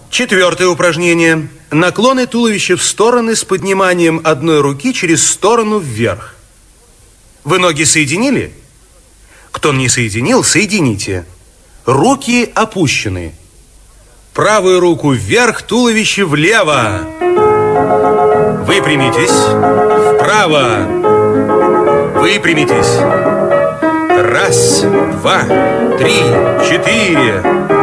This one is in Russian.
Четвертое упражнение. Наклоны туловища в стороны с подниманием одной руки через сторону вверх. Вы ноги соединили? Кто не соединил, соедините. Руки опущены. Правую руку вверх, туловище влево. Выпрямитесь. Вправо. Выпрямитесь. Раз, два, три, четыре,